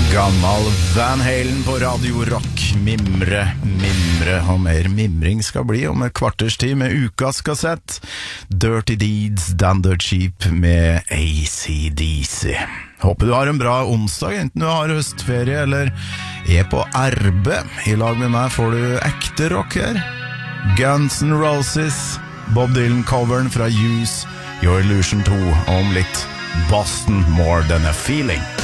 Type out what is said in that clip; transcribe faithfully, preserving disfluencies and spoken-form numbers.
Gammal Van Halen på Radio Rock. Mimre, mimre og mer mimring skal bli om et kvarters tid med ukas kassett. Dirty Deeds, Done Dirt Cheap med A C D C. Håper du har en bra onsdag, enten du har høstferie eller er på arbeid. I lag med meg får du ekte rock her. Guns N' Roses, Bob Dylan-coveren fra Use, Your Illusion to, og om litt Boston More Than a Feeling.